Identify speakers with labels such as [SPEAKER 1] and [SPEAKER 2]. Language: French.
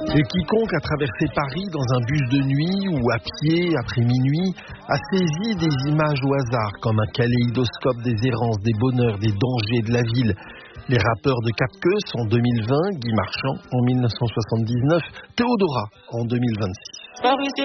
[SPEAKER 1] Et quiconque a traversé Paris dans un bus de nuit ou à pied après minuit a saisi des images au hasard comme un kaléidoscope des errances, des bonheurs, des dangers de la ville. Les rappeurs de Cap Queus en 2020, Guy Marchand en 1979, Théodora en 2026.
[SPEAKER 2] Paris c'est